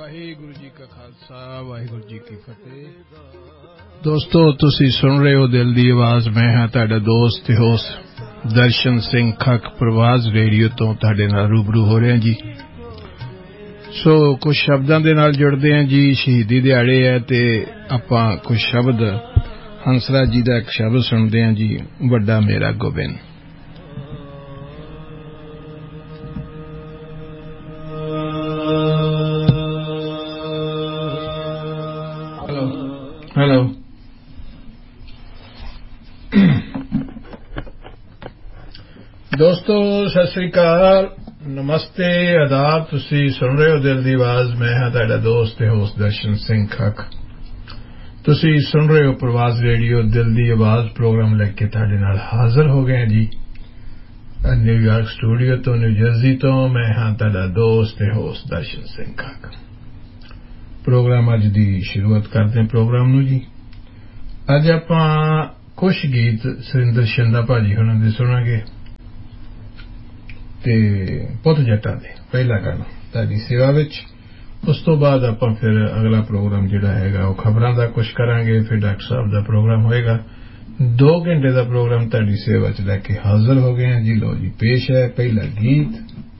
ਵਾਹਿਗੁਰੂ ਜੀ ਕਾ ਖਾਲਸਾ ਵਾਹਿਗੁਰੂ ਜੀ ਕੀ ਫਤਿਹ। ਦੋਸਤੋ, ਤੁਸੀਂ ਸੁਣ ਰਹੇ ਹੋ ਦਿਲ ਦੀ ਆਵਾਜ਼। ਮੈਂ ਹਾਂ ਤੁਹਾਡਾ ਦੋਸਤ ਤੇ ਹੋਸਟ ਦਰਸ਼ਨ ਸਿੰਘ ਖੱਕ। ਪ੍ਰਵਾਜ਼ ਰੇਡੀਓ ਤੋਂ ਤੁਹਾਡੇ ਨਾਲ ਰੂਬਰੂ ਹੋ ਰਿਹਾ ਜੀ। ਸੋ ਕੁਝ ਸ਼ਬਦਾਂ ਦੇ ਨਾਲ ਜੁੜਦੇ ਹਾਂ ਜੀ। ਸ਼ਹੀਦੀ ਦਿਹਾੜੇ ਹੈ ਤੇ ਆਪਾਂ ਕੁਝ ਸ਼ਬਦ ਹੰਸਰਾਜ ਜੀ ਦਾ ਇੱਕ ਸ਼ਬਦ ਸੁਣਦੇ ਹਾਂ ਜੀ, ਵੱਡਾ ਮੇਰਾ ਗੋਬਿੰਦ। ਹੈਲੋ ਦੋਸਤੋ, ਸਤਿ ਸ੍ਰੀ ਅਕਾਲ, ਨਮਸਤੇ, ਆਦਾਬ। ਤੁਸੀਂ ਸੁਣ ਰਹੇ ਹੋ ਦਿਲ ਦੀ ਆਵਾਜ਼। ਮੈਂ ਹਾਂ ਤੁਹਾਡਾ ਦੋਸਤ ਤੇ ਹੋਸਟ ਦਰਸ਼ਨ ਸਿੰਘ ਖੱਕ। ਤੁਸੀਂ ਸੁਣ ਰਹੇ ਹੋ ਪ੍ਰਵਾਜ਼ ਰੇਡੀਓ ਦਿਲ ਦੀ ਆਵਾਜ਼ ਪ੍ਰੋਗਰਾਮ ਲੈ ਕੇ ਤੁਹਾਡੇ ਨਾਲ ਹਾਜ਼ਰ ਹੋ ਗਏ ਜੀ, ਨਿਊਯਾਰਕ ਸਟੂਡੀਓ ਤੋਂ, ਨਿਊ ਜਰਸੀ ਤੋਂ। ਮੈਂ ਹਾਂ ਤੁਹਾਡਾ ਦੋਸਤ ਤੇ ਹੋਸਟ ਦਰਸ਼ਨ ਸਿੰਘ ਖੱਕ। ਪ੍ਰੋਗਰਾਮ ਅੱਜ ਦੀ ਸ਼ੁਰੂਆਤ ਕਰਦੇ ਹਾਂ ਪ੍ਰੋਗਰਾਮ ਨੂੰ ਜੀ। ਅੱਜ ਆਪਾਂ ਕੁਝ ਗੀਤ ਸੁਰਿੰਦਰ ਸ਼ਿੰਦਾ ਭਾਜੀ ਹੁਣਾਂ ਦੇ ਸੁਣਾਂਗੇ ਤੇ ਪੁੱਤ ਜੱਟਾਂ ਦੇ ਪਹਿਲਾ ਗਾਣਾ ਤੁਹਾਡੀ ਸੇਵਾ ਵਿੱਚ। ਉਸ ਤੋਂ ਬਾਅਦ ਆਪਾਂ ਫਿਰ ਅਗਲਾ ਪ੍ਰੋਗਰਾਮ ਜਿਹੜਾ ਹੈਗਾ ਉਹ ਖਬਰਾਂ ਦਾ ਕੁਝ ਕਰਾਂਗੇ। ਫਿਰ ਡਾਕਟਰ ਸਾਹਿਬ ਦਾ ਪ੍ਰੋਗਰਾਮ ਹੋਏਗਾ। 2 ਘੰਟੇ ਦਾ ਪ੍ਰੋਗਰਾਮ ਤੁਹਾਡੀ ਸੇਵਾ 'ਚ ਲੈ ਕੇ ਹਾਜ਼ਰ ਹੋ ਗਏ ਹਾਂ ਜੀ। ਲਓ ਜੀ, ਪੇਸ਼ ਹੈ ਪਹਿਲਾ ਗੀਤ।